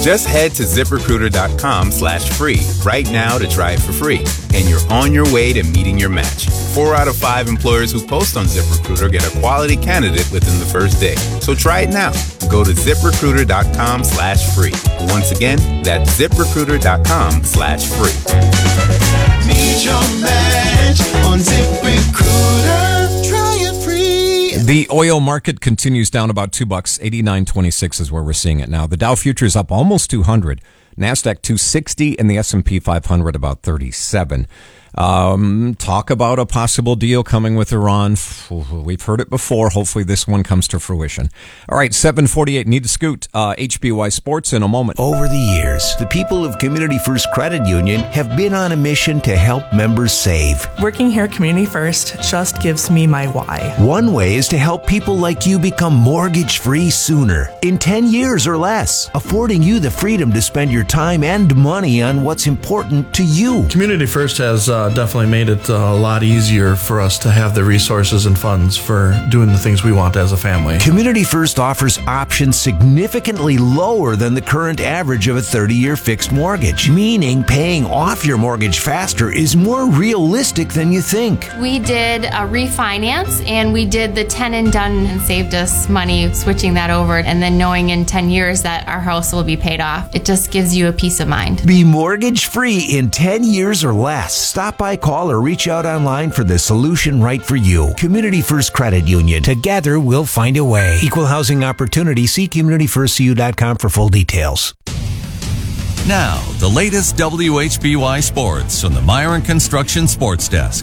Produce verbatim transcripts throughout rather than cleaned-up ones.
Just head to ZipRecruiter.com slash free right now to try it for free. And you're on your way to meeting your match. Four out of five employers who post on ZipRecruiter get a quality candidate within the first day. So try it now. Go to ZipRecruiter.com slash free. Once again, that's ZipRecruiter.com slash free. Meet your match on ZipRecruiter. Try it free. The oil market continues down about two bucks. eighty-nine twenty-six is where we're seeing it now. The Dow futures up almost two hundred. NASDAQ two sixty and the S and P five hundred about thirty-seven. Um, talk about a possible deal coming with Iran. We've heard it before. Hopefully this one comes to fruition. All right, seven forty-eight, need to scoot. Uh, H B Y Sports in a moment. Over the years, the people of Community First Credit Union have been on a mission to help members save. Working here at Community First just gives me my why. One way is to help people like you become mortgage-free sooner, in ten years or less, affording you the freedom to spend your time and money on what's important to you. Community First has uh, definitely made it uh, a lot easier for us to have the resources and funds for doing the things we want as a family. Community First offers options significantly lower than the current average of a thirty-year fixed mortgage, meaning paying off your mortgage faster is more realistic than you think. We did a refinance and we did the ten and done and saved us money switching that over, and then knowing in ten years that our house will be paid off. It just gives you a peace of mind. Be mortgage-free in ten years or less. Stop by, call, or reach out online for the solution right for you. Community First Credit Union. Together, we'll find a way. Equal housing opportunity. See community first c u dot com for full details. Now, the latest W H B Y Sports from the Myron Construction Sports Desk.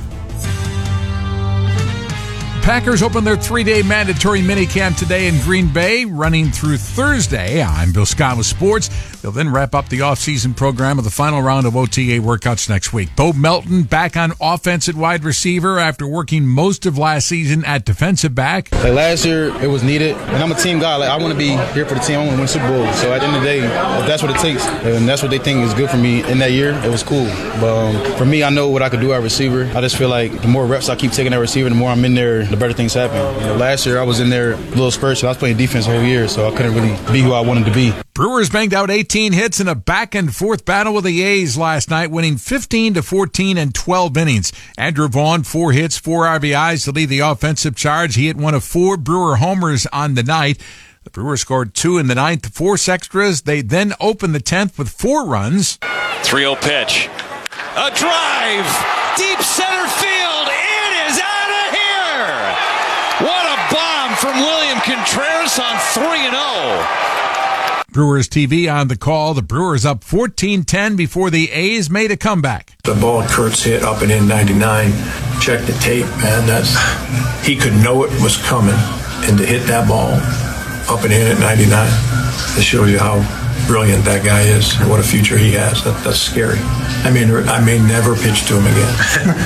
Packers open their three-day mandatory minicamp today in Green Bay, running through Thursday. I'm Bill Scott with sports. They'll then wrap up the off-season program with the final round of O T A workouts next week. Bo Melton back on offense at wide receiver after working most of last season at defensive back. Like last year, it was needed, and I'm a team guy. Like I want to be here for the team. I want to win Super Bowl. So at the end of the day, if that's what it takes, and that's what they think is good for me in that year, it was cool. But um, for me, I know what I could do at receiver. I just feel like the more reps I keep taking at receiver, the more I'm in there, the better things happen. You know, last year I was in there a little spurt, so I was playing defense the whole year, so I couldn't really be who I wanted to be. Brewers banged out eighteen hits in a back and forth battle with the A's last night, winning fifteen to fourteen in twelve innings. Andrew Vaughn, four hits, four R B Is to lead the offensive charge. He hit one of four Brewer homers on the night. The Brewers scored two in the ninth, force extras. They then opened the tenth with four runs. three oh pitch. A drive! Deep center field! It is out of here! What a bomb from William Contreras on three and oh. Brewers T V on the call. The Brewers up fourteen ten before the A's made a comeback. The ball Kurtz hit up and in ninety-nine. Check the tape, man. That's he could know it was coming, and to hit that ball up and in at ninety-nine, it shows you how brilliant that guy is and what a future he has. That, that's scary. I mean, I may never pitch to him again.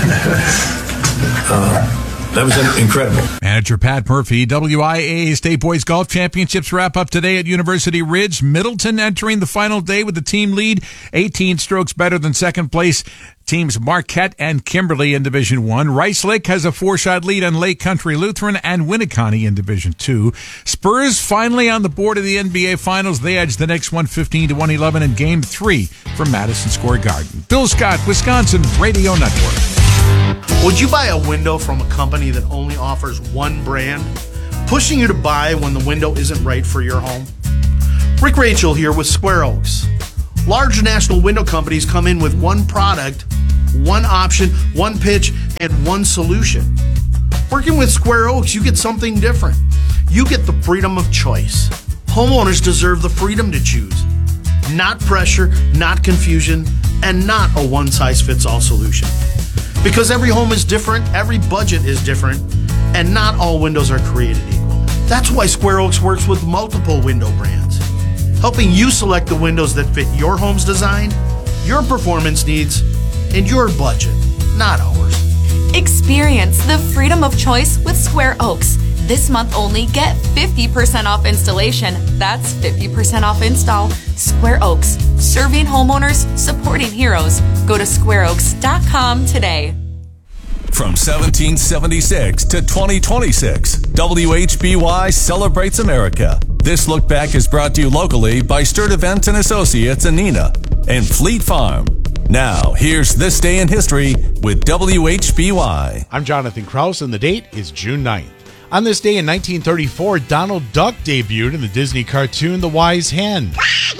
uh, That was incredible. Manager Pat Murphy. W I A A State Boys Golf Championships wrap up today at University Ridge. Middleton entering the final day with the team lead, eighteen strokes better than second place teams Marquette and Kimberly in Division One. Rice Lake has a four-shot lead on Lake Country Lutheran and Winneconne in Division Two. Spurs finally on the board of the N B A Finals. They edged the Knicks one fifteen to one eleven in Game Three from Madison Square Garden. Bill Scott, Wisconsin Radio Network. Would you buy a window from a company that only offers one brand, pushing you to buy when the window isn't right for your home? Rick Rachel here with Square Oaks. Large national window companies come in with one product, one option, one pitch, and one solution. Working with Square Oaks, you get something different. You get the freedom of choice. Homeowners deserve the freedom to choose. Not pressure, not confusion, and not a one-size-fits-all solution. Because every home is different, every budget is different, and not all windows are created equal. That's why Square Oaks works with multiple window brands, helping you select the windows that fit your home's design, your performance needs, and your budget, not ours. Experience the freedom of choice with Square Oaks. This month only, get fifty percent off installation. That's fifty percent off install. Square Oaks, serving homeowners, supporting heroes. Go to square oaks dot com today. From seventeen seventy-six to twenty twenty-six, W H B Y celebrates America. This look back is brought to you locally by Sturt Events and Associates in Neenah and Fleet Farm. Now, here's This Day in History with W H B Y. I'm Jonathan Krause, and the date is June ninth. On this day in nineteen thirty-four, Donald Duck debuted in the Disney cartoon The Wise Hen.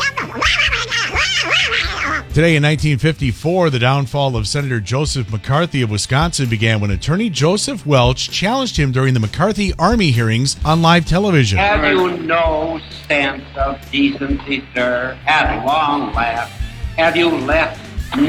Today in nineteen fifty-four, the downfall of Senator Joseph McCarthy of Wisconsin began when attorney Joseph Welch challenged him during the McCarthy Army hearings on live television. Have you no sense of decency, sir? At long last, have you left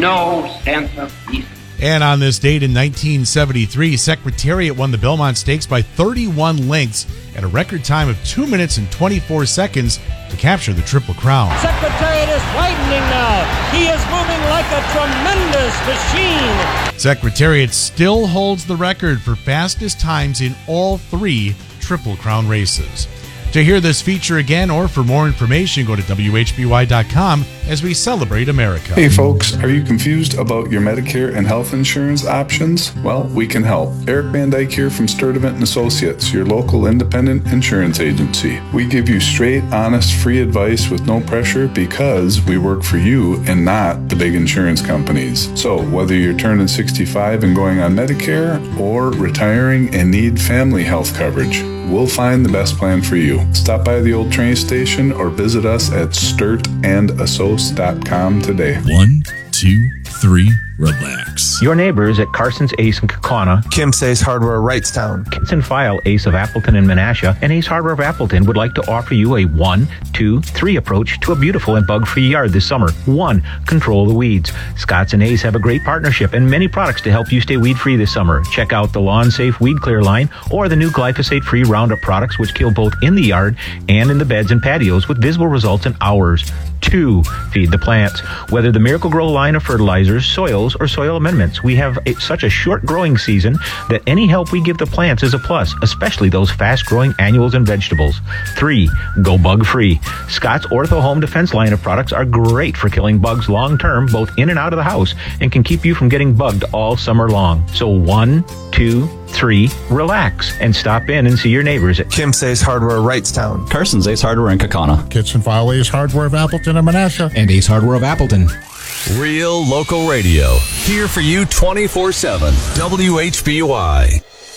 no sense of decency? And on this date in nineteen seventy-three, Secretariat won the Belmont Stakes by thirty-one lengths at a record time of two minutes and twenty-four seconds to capture the Triple Crown. Secretariat is widening now. He is moving like a tremendous machine. Secretariat still holds the record for fastest times in all three Triple Crown races. To hear this feature again or for more information, go to W H B Y dot com as we celebrate America. Hey folks, are you confused about your Medicare and health insurance options? Well, we can help. Eric Van Dyke here from Sturdivant and Associates, your local independent insurance agency. We give you straight, honest, free advice with no pressure because we work for you and not the big insurance companies. So whether you're turning sixty-five and going on Medicare or retiring and need family health coverage, we'll find the best plan for you. Stop by the old train station or visit us at sturt and assoc dot com today. One, two, three, relax. Your neighbors at Carson's Ace in Kaukauna, Kim Say's Hardware Wrightstown, Kitson File Ace of Appleton and Menasha, and Ace Hardware of Appleton would like to offer you a one, two, three approach to a beautiful and bug-free yard this summer. One, control the weeds. Scott's and Ace have a great partnership and many products to help you stay weed-free this summer. Check out the Lawn Safe Weed Clear line or the new glyphosate-free Roundup products, which kill both in the yard and in the beds and patios with visible results in hours. Two, feed the plants. Whether the Miracle Grow line of fertilizers, soils, or soil amendments, we have a, such a short growing season that any help we give the plants is a plus, especially those fast-growing annuals and vegetables. Three, go bug-free. Scott's Ortho Home Defense line of products are great for killing bugs long-term, both in and out of the house, and can keep you from getting bugged all summer long. So one, two, three, relax, and stop in and see your neighbors at Kim Say's Hardware Wrightstown, Carson's Ace Hardware in Kaukauna, Kitchen File Ace Hardware of Appleton and Menasha, and Ace Hardware of Appleton. Real local radio, here for you twenty-four seven. W H B Y.